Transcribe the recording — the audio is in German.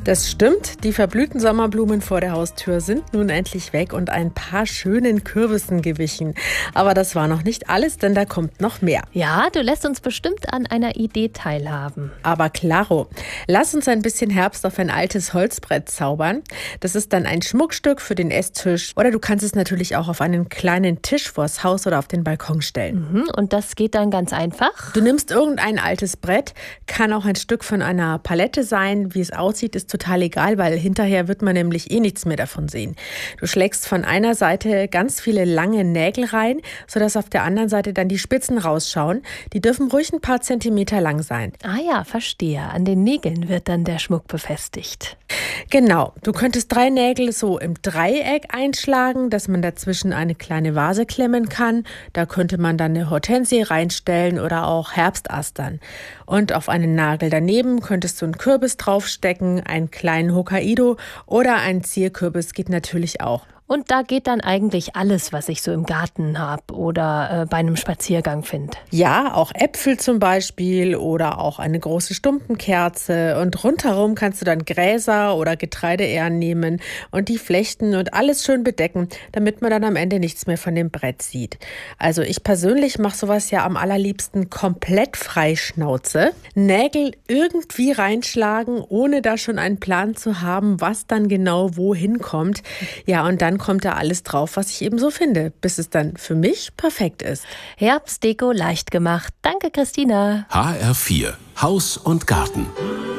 Das stimmt, die verblühten Sommerblumen vor der Haustür sind nun endlich weg und ein paar schönen Kürbissen gewichen. Aber das war noch nicht alles, denn da kommt noch mehr. Ja, du lässt uns bestimmt an einer Idee teilhaben. Aber klaro, lass uns ein bisschen Herbst auf ein altes Holzbrett zaubern. Das ist dann ein Schmuckstück für den Esstisch oder du kannst es natürlich auch auf einen kleinen Tisch vors Haus oder auf den Balkon stellen. Und das geht dann ganz einfach? Du nimmst irgendein altes Brett, kann auch ein Stück von einer Palette sein. Wie es aussieht, ist total egal, weil hinterher wird man nämlich eh nichts mehr davon sehen. Du schlägst von einer Seite ganz viele lange Nägel rein, sodass auf der anderen Seite dann die Spitzen rausschauen. Die dürfen ruhig ein paar Zentimeter lang sein. Ah ja, verstehe. An den Nägeln wird dann der Schmuck befestigt. Genau, du könntest 3 Nägel so im Dreieck einschlagen, dass man dazwischen eine kleine Vase klemmen kann. Da könnte man dann eine Hortensie reinstellen oder auch Herbstastern. Und auf einen Nagel daneben könntest du einen Kürbis draufstecken, einen kleinen Hokkaido oder einen Zierkürbis geht natürlich auch. Und da geht dann eigentlich alles, was ich so im Garten habe oder bei einem Spaziergang finde. Ja, auch Äpfel zum Beispiel oder auch eine große Stumpenkerze. Und rundherum kannst du dann Gräser oder Getreideähren nehmen und die flechten und alles schön bedecken, damit man dann am Ende nichts mehr von dem Brett sieht. Also ich persönlich mache sowas ja am allerliebsten komplett frei Schnauze. Nägel irgendwie reinschlagen, ohne da schon einen Plan zu haben, was dann genau wohin kommt. Ja, und dann kommt da alles drauf, was ich eben so finde, bis es dann für mich perfekt ist. Herbstdeko leicht gemacht. Danke, Christina. HR4 Haus und Garten.